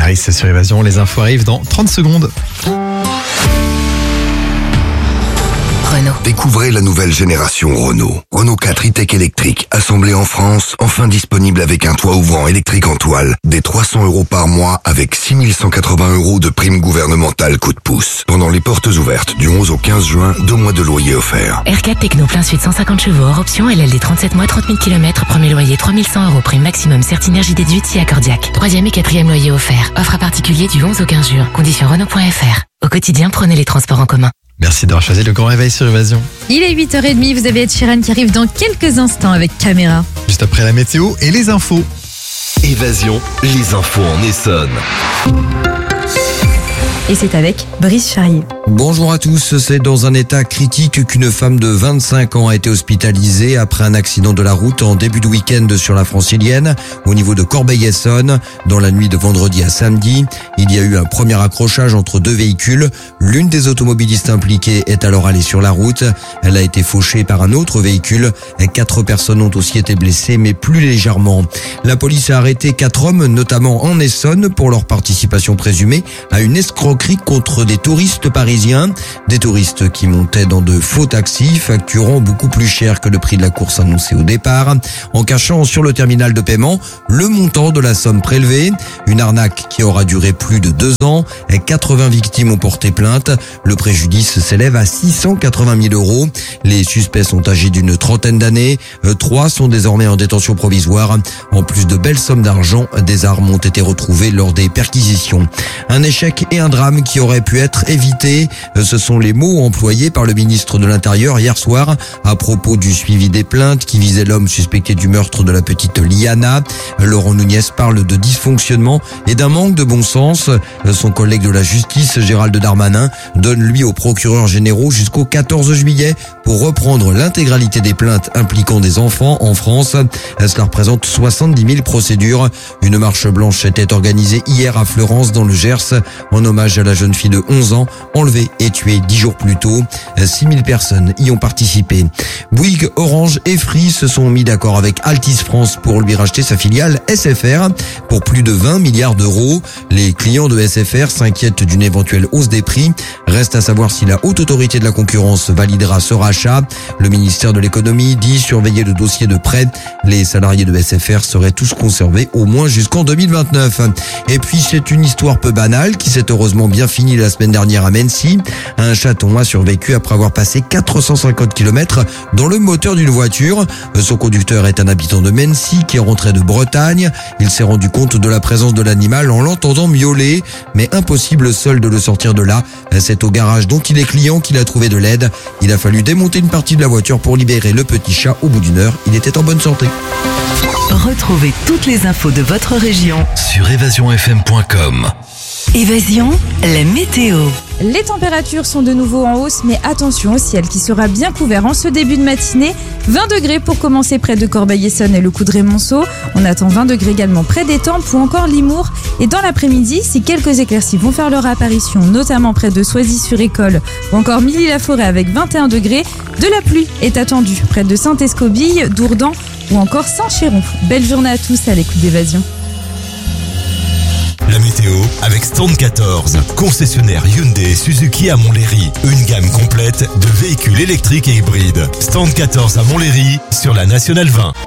Caris, c'est sur Évasion. Les infos arrivent dans 30 secondes. Renault. Découvrez la nouvelle génération Renault. Renault 4 e-tech électrique, assemblé en France, enfin disponible avec un toit ouvrant électrique en toile, des 300 € par mois avec 6180 € de prime gouvernementale coup de pouce. Pendant les portes ouvertes du 11 au 15 juin, 2 mois de loyer offerts. R4 Techno plein suite 150 chevaux hors option, LLD 37 mois, 30 000 km, premier loyer 3100 €, prime maximum Certinergie déduite si accordiaque. 3e et 4e loyer offert. Offre à particulier du 11 au 15 juin. Conditions Renault.fr. Au quotidien, prenez les transports en commun. Merci d'avoir choisi le grand réveil sur Évasion. Il est 8h30, vous avez Ed Sheeran qui arrive dans quelques instants avec Caméra. Juste après la météo et les infos. Évasion, les infos en Essonne. Et c'est avec Brice Charrier. Bonjour à tous, c'est dans un état critique qu'une femme de 25 ans a été hospitalisée après un accident de la route en début de week-end sur la francilienne, au niveau de Corbeil-Essonnes. Dans la nuit de vendredi à samedi, il y a eu un premier accrochage entre deux véhicules. L'une des automobilistes impliquées est alors allée sur la route. Elle a été fauchée par un autre véhicule. 4 personnes ont aussi été blessées, mais plus légèrement. La police a arrêté 4 hommes, notamment en Essonne, pour leur participation présumée à une escroquerie contre des touristes parisiens. Des touristes qui montaient dans de faux taxis, facturant beaucoup plus cher que le prix de la course annoncé au départ, en cachant sur le terminal de paiement le montant de la somme prélevée. Une arnaque qui aura duré plus de 2 ans. 80 victimes ont porté plainte. Le préjudice s'élève à 680 000 €. Les suspects sont âgés d'une trentaine d'années. 3 sont désormais en détention provisoire. En plus de belles sommes d'argent, des armes ont été retrouvées lors des perquisitions. Un échec et un drame qui aurait pu être évité. Ce sont les mots employés par le ministre de l'Intérieur hier soir à propos du suivi des plaintes qui visaient l'homme suspecté du meurtre de la petite Liana. Laurent Nunez parle de dysfonctionnement et d'un manque de bon sens. Son collègue de la justice, Gérald Darmanin, donne lui aux procureurs généraux jusqu'au 14 juillet pour reprendre l'intégralité des plaintes impliquant des enfants en France. Cela représente 70 000 procédures. Une marche blanche était organisée hier à Fleurance dans le Gers en hommage à la jeune fille de 11 ans enlevée et tuée 10 jours plus tôt. 6 000 personnes y ont participé. Bouygues, Orange et Free se sont mis d'accord avec Altice France pour lui racheter sa filiale SFR pour plus de 20 milliards d'euros. Les clients de SFR s'inquiètent d'une éventuelle hausse des prix. Reste à savoir si la haute autorité de la concurrence validera ce rachat. Le ministère de l'économie dit surveiller le dossier de près. Les salariés de SFR seraient tous conservés au moins jusqu'en 2029. Et puis c'est une histoire peu banale qui s'est heureusement bien finie la semaine dernière à Mency. Un chaton a survécu après avoir passé 450 km dans le moteur d'une voiture. Son conducteur est un habitant de Mency qui est rentré de Bretagne. Il s'est rendu compte de la présence de l'animal en l'entendant miauler, mais impossible seul de le sortir de là. C'est au garage dont il est client qu'il a trouvé de l'aide. Il a fallu démonter une partie de la voiture pour libérer le petit chat. Au bout d'1 heure, il était en bonne santé. Retrouvez toutes les infos de votre région Sur évasionfm.com. Évasion, la météo. Les températures sont de nouveau en hausse, mais attention au ciel qui sera bien couvert en ce début de matinée. 20 degrés pour commencer près de Corbeil-Essonnes et le Coudray-Monceau. On attend 20 degrés également près d'Étampes ou encore Limours. Et dans l'après-midi, si quelques éclaircies vont faire leur apparition, notamment près de Soisy-sur-École ou encore Milly-la-Forêt avec 21 degrés, de la pluie est attendue près de Saint-Escobille, Dourdan ou encore Saint-Chéron. Belle journée à tous à l'écoute d'Évasion. La météo avec Stand 14, concessionnaire Hyundai et Suzuki à Montlhéry. Une gamme complète de véhicules électriques et hybrides. Stand 14 à Montlhéry sur la Nationale 20.